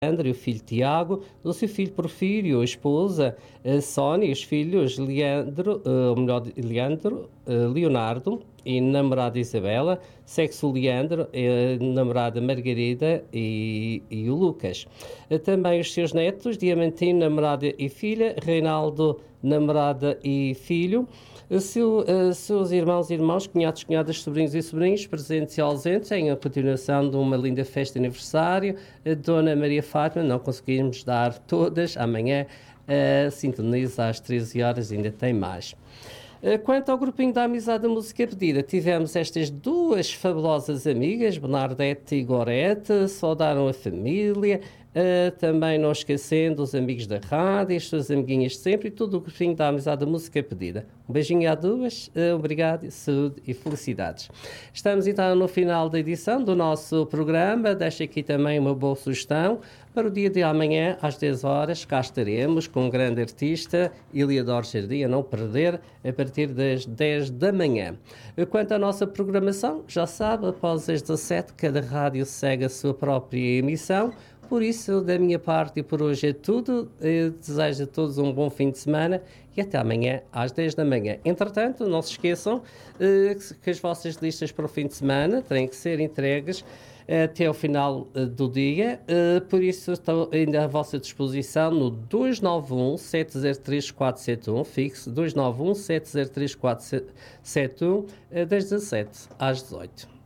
André e o filho Tiago, do seu filho Porfírio, a esposa Sónia, e os filhos Leonardo e namorada Isabela, sexo Leandro, namorada Margarida e o Lucas. Também os seus netos, Diamantino, namorada e filha, Reinaldo, namorada e filho, seus irmãos e irmãos, cunhados, cunhadas, sobrinhos e sobrinhos, presentes e ausentes, em a continuação de uma linda festa de aniversário. A Dona Maria Fátima, não conseguimos dar todas, amanhã sintoniza às 13 horas, ainda tem mais. Quanto ao grupinho da Amizade da Música Pedida, tivemos estas duas fabulosas amigas, Bernadette e Gorete, saudaram a família, também não esquecendo os amigos da rádio, as suas amiguinhas de sempre e todo o grupinho da Amizade da Música Pedida. Um beijinho a duas, obrigado, saúde e felicidades. Estamos então no final da edição do nosso programa, deixo aqui também uma boa sugestão. Para o dia de amanhã, às 10 horas, cá estaremos com um grande artista, Iliador Jardim, a não perder, a partir das 10 da manhã. Quanto à nossa programação, já sabe, após as 17, cada rádio segue a sua própria emissão. Por isso, da minha parte e por hoje é tudo. Eu desejo a todos um bom fim de semana e até amanhã às 10 da manhã. Entretanto, não se esqueçam que as vossas listas para o fim de semana têm que ser entregues até ao final do dia, por isso estou ainda à vossa disposição no 291-703-471, fixo 291-703-471, das 17 às 18.